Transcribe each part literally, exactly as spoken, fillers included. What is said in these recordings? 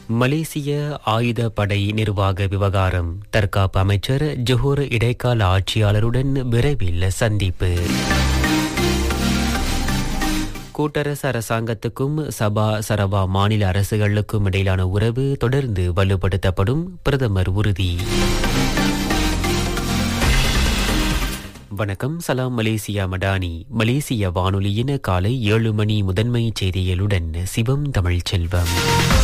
மலேசிய ஆயுதப்படை நிர்வாக விவகாரம். தற்காப்பு அமைச்சர் ஜொஹூர் இடைக்கால ஆட்சியாளருடன் விரைவில் சந்திப்பு. கூட்டரசு அரசாங்கத்துக்கும் சபா சரவா மாநில அரசுகளுக்கும் இடையிலான உறவு தொடர்ந்து வலுப்படுத்தப்படும், பிரதமர் உறுதி. வணக்கம், சலாம் மலேசியா மடானி. மலேசிய வானொலியின் காலை ஏழு மணி முதன்மை செய்திகளுடன் சிவம் தமிழ் செல்வம்.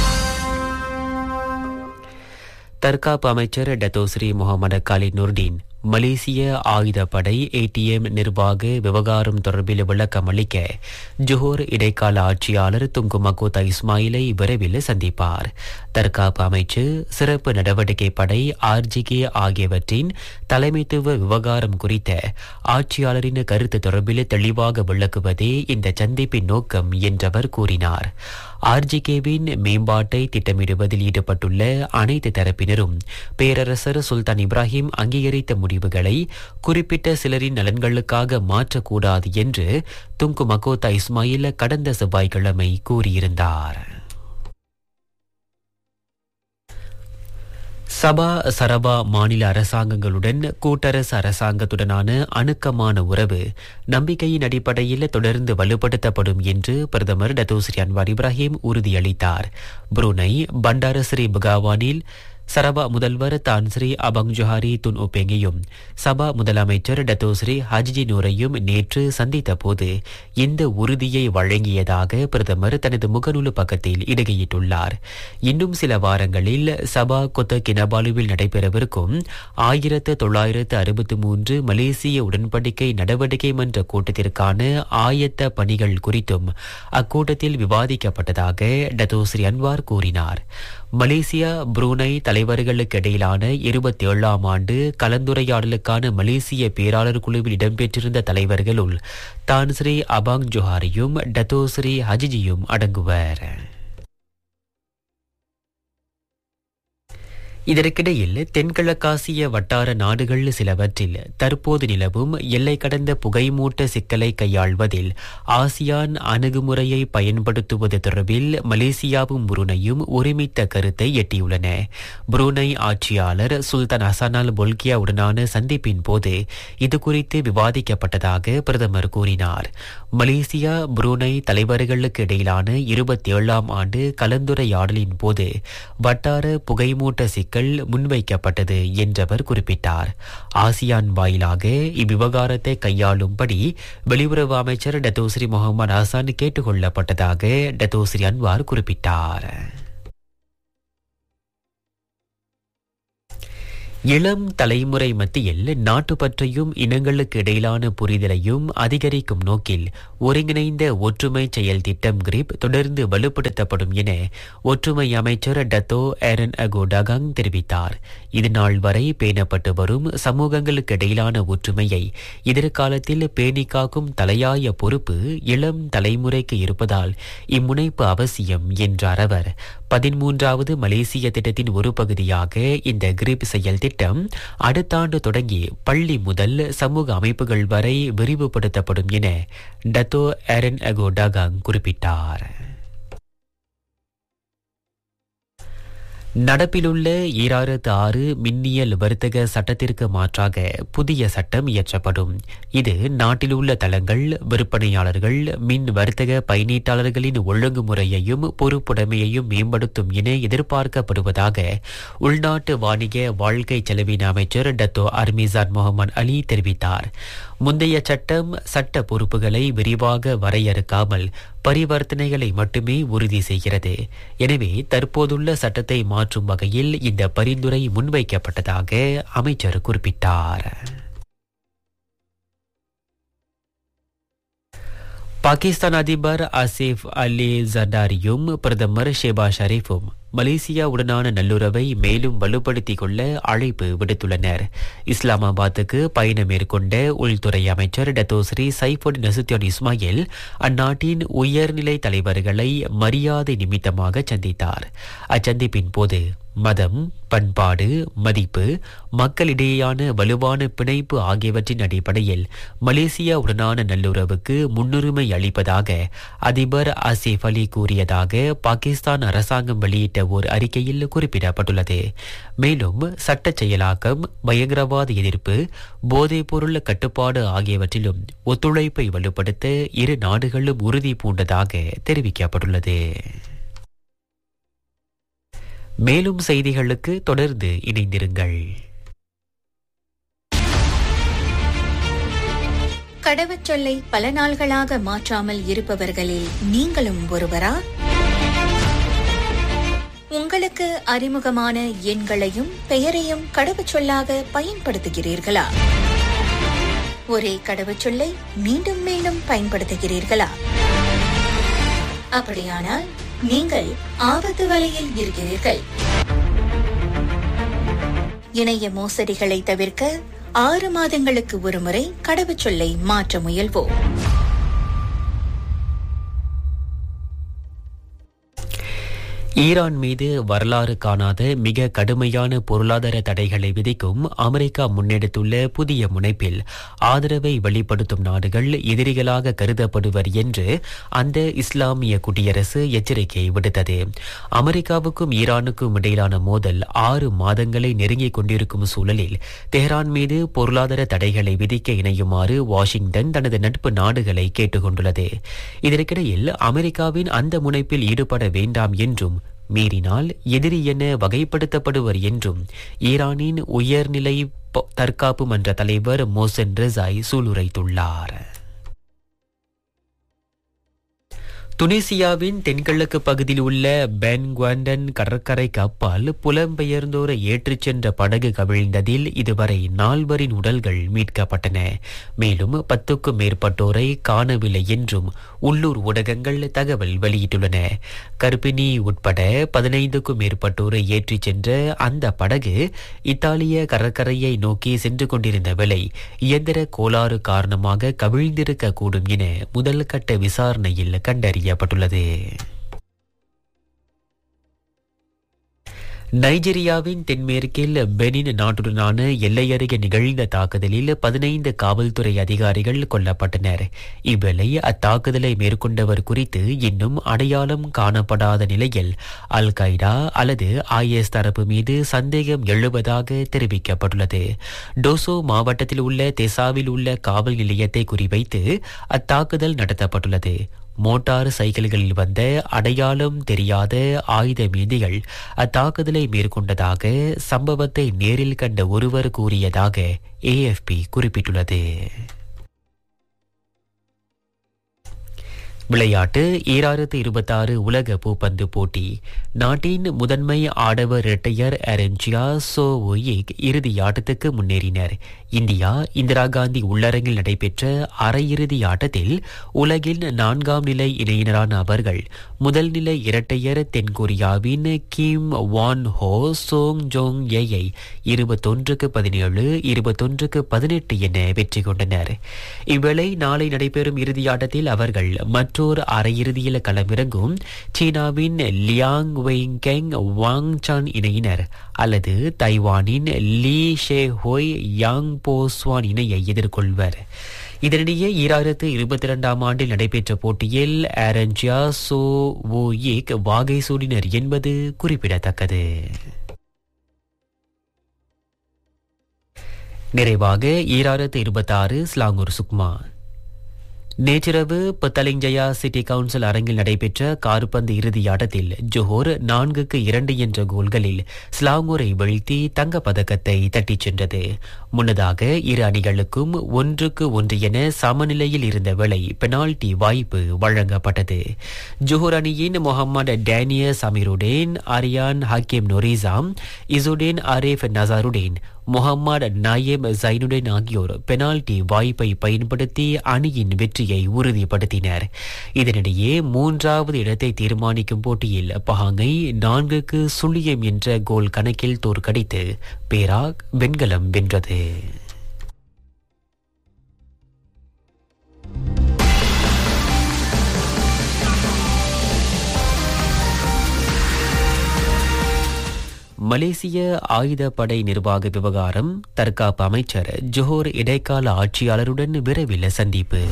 தற்காப்பு அமைச்சர் டத்தோஸ்ரீ முகமது காலித் நூர்டின் மலேசிய ஆயுதப்படை ஏடிஎம் நிர்வாக விவகாரம் தொடர்பில் விளக்கம் அளிக்க ஜொஹோர் இடைக்கால ஆட்சியாளர் துங்கு மக்கோத்தா இஸ்மாயிலை விரைவில் சந்திப்பார். தற்காப்பு அமைச்சு, சிறப்பு நடவடிக்கை படை, ஆர்ஜிகே ஆகியவற்றின் தலைமைத்துவ விவகாரம் குறித்த ஆட்சியாளரின் கருத்து தொடர்பில் தெளிவாக விளக்குவதே இந்த சந்திப்பின் நோக்கம் என்றவர் கூறினார். ஆர்ஜிகேவின் மேம்பாட்டை திட்டமிடுவதில் ஈடுபட்டுள்ள அனைத்து தரப்பினரும் பேரரசர் சுல்தான் இப்ராஹிம் அங்கீகரித்த முடிவுகளை குறிப்பிட்ட சிலரின் நலன்களுக்காக மாற்றக்கூடாது என்று துங்கு மக்கோத்தா இஸ்மாயில் கடந்த செவ்வாய்க்கிழமை கூறியிருந்தார். சபா சரபா மாநில அரசாங்கங்களுடன் கூட்டரசு அரசாங்கத்துடனான அணுக்கமான உறவு நம்பிக்கையின் அடிப்படையில் தொடர்ந்து வலுப்படுத்தப்படும் என்று பிரதமர் டத்தோஸ்ரீ அன்வார் இப்ராஹிம் உறுதியளித்தார். புரூனை பண்டாரஸ்ரீ பகாவானில் சரபா முதல்வர் தான் ஸ்ரீ அபங் ஜொஹாரி துன் உபெங்கையும் சபா முதலமைச்சர் டத்தோஸ்ரீ ஹஜ்ஜி நூரையும் நேற்று சந்தித்த போது இந்த உறுதியை வழங்கியதாக பிரதமர் தனது முகநூல் பக்கத்தில் இடுகையிட்டுள்ளார். இன்னும் சில வாரங்களில் சபா கொத்த கினபாலுவில் நடைபெறவிருக்கும் ஆயிரத்து தொள்ளாயிரத்து அறுபத்தி மூன்று மலேசிய உடன்படிக்கை நடவடிக்கை மன்ற கூட்டத்திற்கான ஆயத்த பணிகள் குறித்தும் அக்கூட்டத்தில் விவாதிக்கப்பட்டதாக டத்தோஸ்ரீ அன்வார் கூறினார். மலேசியா புரூனை தலைவர்களுக்கு இடையிலான இருபத்தி ஏழாம் ஆண்டு கலந்துரையாடலுக்கான மலேசிய பேராளர் குழுவில் இடம்பெற்றிருந்த தலைவர்களுள் தான் ஸ்ரீ அபாங் ஜொஹாரியும் டத்தோஸ்ரீ ஹஜிஜியும் அடங்குவர். இதற்கிடையில் தென்கிழக்காசிய வட்டார நாடுகள் சிலவற்றில் தற்போது நிலவும் எல்லை கடந்த புகைமூட்ட சிக்கலை கையாள்வதில் ஆசியான் அணுகுமுறையை பயன்படுத்துவது தொடர்பில் மலேசியாவும் புரூனையும் ஒருமித்த கருத்தை எட்டியுள்ளன. புரூனை ஆட்சியாளர் சுல்தான் ஹசனால் பொல்கியாவுடனான சந்திப்பின் போது இதுகுறித்து விவாதிக்கப்பட்டதாக பிரதமர் கூறினார். மலேசியா புரூனை தலைவர்களுக்கு இடையிலான இருபத்தி ஏழாம் ஆண்டு கலந்துரையாடலின் போது வட்டார புகைமூட்ட சிக்கல் முன்வைக்கப்பட்டது என்றவர் குறிப்பிட்டார். ஆசியான் வாயிலாக இவ்விவகாரத்தை கையாளும்படி வெளியுறவு அமைச்சர் டத்தோஸ்ரீ முகமது ஹசான் கேட்டுக் கொள்ளப்பட்டதாக டத்தோஸ்ரீ அன்வார் குறிப்பிட்டார். இளம் தலைமுறை மத்தியில் நாட்டுப்பற்றையும் இனங்களுக்கு இடையிலான புரிதலையும் அதிகரிக்கும் நோக்கில் ஒருங்கிணைந்த ஒற்றுமை செயல் திட்டம் கிரிப் தொடர்ந்து வலுப்படுத்தப்படும் என ஒற்றுமை அமைச்சர் டத்தோ ஏரன் அகோ டகாங் தெரிவித்தார். இதுநாள் வரை பேணப்பட்டு வரும் சமூகங்களுக்கு இடையிலான ஒற்றுமையை எதிர்காலத்தில் பேணி காக்கும் தலையாய பொறுப்பு இளம் தலைமுறைக்கு இருப்பதால் இம்முனைப்பு அவசியம் என்றார் அவர். பதிமூன்றாவது மலேசிய திட்டத்தின் ஒரு பகுதியாக இந்த கிரிப் செயல் திட்டம் அடுத்த ஆண்டு தொடங்கி பள்ளி முதல் சமூக அமைப்புகள் வரை விரிவுபடுத்தப்படும் என டத்தோ ஏரன் அகோ டகாங் குறிப்பிட்டார். நடப்பிலுள்ள ஈராயிரத்து ஆறு மின்னியல் வர்த்தக சட்டத்திற்கு மாற்றாக புதிய சட்டம் இயற்றப்படும். இது நாட்டில் உள்ள தளங்கள், விற்பனையாளர்கள், மின் வர்த்தக பயனீட்டாளர்களின் ஒழுங்குமுறையையும் பொறுப்புடைமையையும் மேம்படுத்தும் என எதிர்பார்க்கப்படுவதாக உள்நாட்டு வாணிக வாழ்க்கை செலவின அமைச்சர் டத்தோ அர்மிசான் முகமது அலி தெரிவித்தார். முந்தைய சட்டம் சட்ட பொறுப்புகளை விரிவாக வரையறுக்காமல் பரிவர்த்தனைகளை மட்டுமே உறுதி செய்கிறது. எனவே தற்போதுள்ள சட்டத்தை மாற்றும் வகையில் இந்த பரிந்துரை முன்வைக்கப்பட்டதாக அமைச்சர் குறிப்பிட்டார். பாகிஸ்தான் அதிபர் ஆசிஃப் அலி ஜர்தாரியும் பிரதமர் ஷெபாஸ் ஷரீஃபும் மலேசியாவுடனான நல்லுறவை மேலும் வலுப்படுத்திக் கொள்ள அழைப்பு விடுத்துள்ளனர். இஸ்லாமாபாத்துக்கு பயணம் மேற்கொண்ட உள்துறை அமைச்சர் டத்தோஸ்ரீ சைஃபுடின் நசுத்தியோன் இஸ்மாயில் அந்நாட்டின் உயர்நிலை தலைவர்களை மரியாதை நிமித்தமாக சந்தித்தார். அச்சந்திப்பின் போது மதம், பண்பாடு, மதிப்பு, மக்களிடையேயான வலுவான பிணைப்பு ஆகியவற்றின் அடிப்படையில் மலேசியாவுடனான நல்லுறவுக்கு முன்னுரிமை அளிப்பதாக அதிபர் ஆசிஃப் அலி கூறியதாக பாகிஸ்தான் அரசாங்கம் வெளியிட்ட ஓர் அறிக்கையில் குறிப்பிடப்பட்டுள்ளது. மேலும் சட்ட செயலாக்கம், பயங்கரவாத எதிர்ப்பு, போதைப்பொருள் கட்டுப்பாடு ஆகியவற்றிலும் ஒத்துழைப்பை வலுப்படுத்த இரு நாடுகளும் உறுதி பூண்டதாக தெரிவிக்கப்பட்டுள்ளது. மேலும் செய்திகளுக்கு தொடர்ந்து இணைந்திருங்கள். கடவுச்சொல்லை பல நாள்களாக மாற்றாமல் இருப்பவர்களில் நீங்களும் ஒருவரா? உங்களுக்கு அறிமுகமான எண்களையும் பெயரையும் கடவுச்சொல்லாக பயன்படுத்துகிறீர்களா? ஒரே கடவுச்சொல்லை மீண்டும் மீண்டும் பயன்படுத்துகிறீர்களா? அப்படியானால் நீங்கள் ஆபத்து வலையில் இருக்கிறீர்கள். இணைய மோசடிகளை தவிர்க்க ஆறு மாதங்களுக்கு ஒருமுறை கடவுச்சொல்லை மாற்ற முயல்வோம். ஈரான் மீது வரலாறு காணாத மிக கடுமையான பொருளாதார தடைகளை விதிக்கும் அமெரிக்கா முன்னெடுத்துள்ள புதிய முனைப்பில் ஆதரவை வெளிப்படுத்தும் நாடுகள் எதிரிகளாக கருதப்படுவர் என்று அந்த இஸ்லாமிய குடியரசு எச்சரிக்கை விடுத்தது. அமெரிக்காவுக்கும் ஈரானுக்கும் இடையிலான மோதல் ஆறு மாதங்களை நெருங்கிக் கொண்டிருக்கும் சூழலில் தெஹ்ரான் மீது பொருளாதார தடைகளை விதிக்க இணையுமாறு வாஷிங்டன் தனது நட்பு நாடுகளை கேட்டுக் கொண்டுள்ளது. இதற்கிடையில் அமெரிக்காவின் அந்த முனைப்பில் ஈடுபட வேண்டாம் என்றும், மீறினால் எதிரி என வகைப்படுத்தப்படுவர் என்றும் ஈரானின் உயர்நிலை தற்காப்பு மன்ற தலைவர் மோசன் ரெசாய் சூளுரைத்துள்ளார். துனிசியாவின் தென்கிழக்கு பகுதியில் உள்ள பென் குவாண்டன் கடற்கரைக்கு அப்பால் புலம்பெயர்ந்தோரை ஏற்றிச் சென்ற படகு கவிழ்ந்ததில் இதுவரை நால்வரின் உடல்கள் மீட்கப்பட்டன. மேலும் பத்துக்கும் மேற்பட்டோரை காணவில்லை என்றும் உள்ளூர் ஊடகங்கள் தகவல் வெளியிட்டுள்ளன. கர்ப்பிணி உட்பட பதினைந்துக்கும் மேற்பட்டோரை ஏற்றிச் சென்ற அந்த படகு இத்தாலிய கடற்கரையை நோக்கி சென்று கொண்டிருந்த வேளை இயந்திர கோளாறு காரணமாக கவிழ்ந்திருக்க கூடும் என முதல் கட்ட விசாரணையில் கண்டறிய பட்டுள்ளது. நைஜீரியாவின் தென்மேற்கில் பெனின் நாட்டுடனான எல்லையருகே நிகழ்ந்த தாக்குதலில் பதினைந்து காவல்துறை அதிகாரிகள் கொல்லப்பட்டனர். இவ்வேளை அத்தாக்குதலை மேற்கொண்டவர் குறித்து இன்னும் அடையாளம் காணப்படாத நிலையில் அல் qaeda அல்லது ஐஎஸ் தரப்பு மீது சந்தேகம் எழுவதாக தெரிவிக்கப்பட்டுள்ளது. டோசோ மாவட்டத்தில் உள்ள தெசாவில் உள்ள காவல் நிலையத்தை குறிவைத்து அத்தாக்குதல் நடத்தப்பட்டுள்ளது. மோட்டார் சைக்கிள்களில் வந்த அடையாளம் தெரியாத ஆயுத மீதிகள் அத்தாக்குதலை மேற்கொண்டதாக சம்பவத்தை நேரில் கண்ட ஒருவர் கூறியதாக ஏஎஃப்பி குறிப்பிட்டுள்ளது. விளையாட்டு. ஈராயிரத்து இருபத்தி ஆறு உலக பூப்பந்து போட்டி. நாட்டின் முதன்மை ஆடவர் இரட்டையர் அரன்சியா சோவோயிக் இறுதி ஆட்டத்துக்கு முன்னேறினர். இந்தியா இந்திரா காந்தி உள்ளரங்கில் நடைபெற்ற அரையிறுதி ஆட்டத்தில் உலகின் நான்காம் நிலை இணையினரான அவர்கள் முதல் நிலை இரட்டையர் தென்கொரியாவின் கிம் வான் ஹோ சோங் ஜோங் ஏயை இருபத்தொன்றுக்கு பதினேழு இருபத்தொன்றுக்கு பதினெட்டு என வெற்றி கொண்டனர். இவ்வேளை நாளை நடைபெறும் இறுதி ஆட்டத்தில் அவர்கள் மற்றொரு அரையிறுதியில் களமிறங்கும் சீனாவின் லியாங் வெய்கெங் வாங் சான் இணையினர் அல்லது தைவானின் லீ ஷே ஹோய் யாங் போஸ்வான் இணையை எதிர்கொள்வர். இதனிடையே ஈராயிரத்து இருபத்தி இரண்டாம் ஆண்டில் நடைபெற்ற போட்டியில் அரன்சியா சோ வோயிக் வாகை சூடினர் என்பது குறிப்பிடத்தக்கது. நிறைவாக ஈராயிரத்து இருபத்தி ஆறு ஸ்லாங்கூர் சுக்மா. நேற்றிரவு பத்தலிங்ஜயா சிட்டி கவுன்சில் அரங்கில் நடைபெற்ற கால்பந்து இறுதி ஆட்டத்தில் ஜோஹர் நான்குக்கு இரண்டு என்ற கோல்களில் ஸ்லாங்கூரை வீழ்த்தி தங்கப் பதக்கத்தை தட்டிச் சென்றது. முன்னதாக இரு அணிகளுக்கும் ஒன்றுக்கு ஒன்று என சமநிலையில் இருந்த வேளை பெனால்டி வாய்ப்பு வழங்கப்பட்டது. ஜோஹர் அணியின் முகமது டேனியல் சமீருடேன், அரியான் ஹக்கீம் நொரிசாம், இசுடேன் அரேஃப் நசாருடேன், முகமது நாயேப் ஜைனுடன் ஆகியோர் பெனால்டி வாய்ப்பை பயன்படுத்தி அணியின் வெற்றியை உறுதிப்படுத்தினர். இதனிடையே மூன்றாவது இடத்தை தீர்மானிக்கும் போட்டியில் பஹாங்கை நான்குக்கு சுழியம் என்ற கோல் கணக்கில் தோற்கடித்து பேராக் வெண்கலம் வென்றது. மலேசிய ஆயுதப்படை நிர்வாக விவகாரம் தற்காப்பு அமைச்சர் ஜோஹர் இடைக்கால ஆட்சியாளருடன் விரைவில் சந்திப்பு.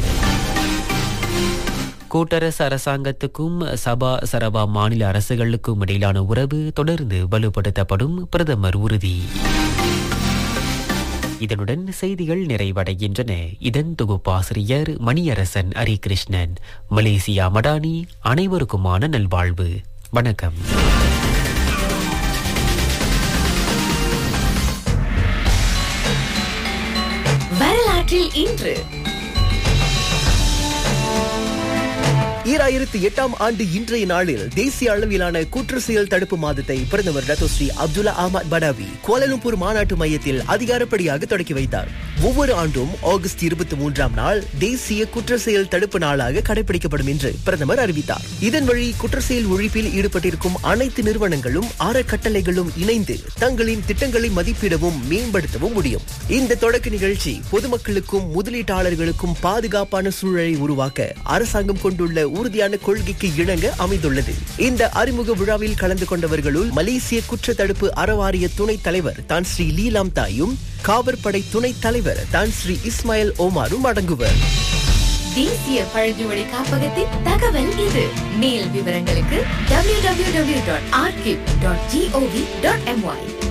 கூட்டரசு அரசாங்கத்துக்கும் சபா சரவா மாநில அரசுகளுக்கும் இடையிலான உறவு தொடர்ந்து வலுப்படுத்தப்படும், பிரதமர் உறுதி. இதனுடன் செய்திகள் நிறைவடைகின்றன. இதன் தொகுப்பாசிரியர் மணியரசன் ஹரிகிருஷ்ணன். மலேசியா மடானி, அனைவருக்குமான நல்வாழ்வு. வணக்கம். வரலாற்றில் இன்று ஈராயிரத்தி எட்டாம் ஆண்டு இன்றைய நாளில் தேசிய அளவிலான குற்ற செயல் தடுப்பு மாதத்தை பிரதமர் டத்தோஸ்ரீ அப்துல்லா அஹ்மத் படாவி கோலாலம்பூர் மாநாட்டு மையத்தில் அதிகாரப்படியாக தொடக்கி வைத்தார். ஒவ்வொரு ஆண்டும் ஆகஸ்ட் இருபத்தி மூன்றாம் நாள் தேசிய குற்ற செயல் தடுப்பு நாளாக கடைபிடிக்கப்படும் என்று பிரதமர் அறிவித்தார். இதன் வழி குற்ற செயல் ஒழிப்பில் ஈடுபட்டிருக்கும் அனைத்து நிறுவனங்களும் அறக்கட்டளைகளும் இணைந்து தங்களின் திட்டங்களை மதிப்பிடவும் மேம்படுத்தவும் முடியும். இந்த தொடக்க நிகழ்ச்சி பொதுமக்களுக்கும் முதலீட்டாளர்களுக்கும் பாதுகாப்பான சூழலை உருவாக்க அரசாங்கம் கொண்டுள்ள உறுதியான கொள்கைக்கு இணங்க அமைந்துள்ளது. இந்த அறிமுக விழாவில் கலந்து கொண்டவர்களுள் மலேசிய குற்ற தடுப்பு அறவாரிய துணைத் தலைவர் தான் ஸ்ரீ லீலாம் தாயும், காவற்படை துணைத் தலைவர் தான் ஸ்ரீ இஸ்மாயில் ஓமாரும் அடங்குவர். தேசிய பழங்குடி காப்பகத்தின் தகவல் இது. மேல் விவரங்களுக்கு W W W dot archive dot gov dot MY.